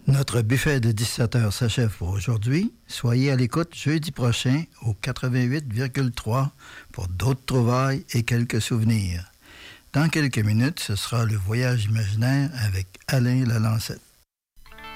Notre buffet de 17 heures s'achève pour aujourd'hui. Soyez à l'écoute jeudi prochain au 88,3 pour d'autres trouvailles et quelques souvenirs. Dans quelques minutes, ce sera le voyage imaginaire avec Alain Lalancette.